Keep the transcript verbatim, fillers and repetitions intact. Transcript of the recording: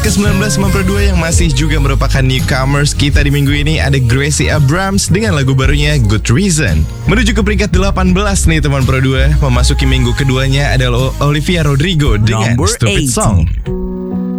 ke sembilan belas sembilan puluh dua yang masih juga merupakan newcomers kita di minggu ini ada Gracie Abrams dengan lagu barunya Good Reason. Menuju ke peringkat delapan belas nih teman Pro dua, memasuki minggu keduanya adalah Olivia Rodrigo dengan Number Stupid eight. Song.